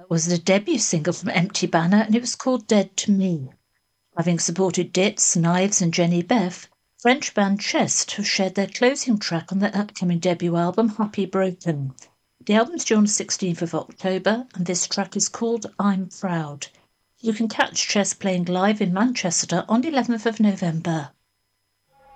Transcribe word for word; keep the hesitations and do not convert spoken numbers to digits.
That was the debut single from Empty Banner, and it was called Dead to Me. Having supported Ditz, Knives and Jenny Beth, French band Chest have shared their closing track on their upcoming debut album, Happy Broken. The album's due on the sixteenth of October, and this track is called I'm Proud. You can catch Chest playing live in Manchester on the eleventh of November.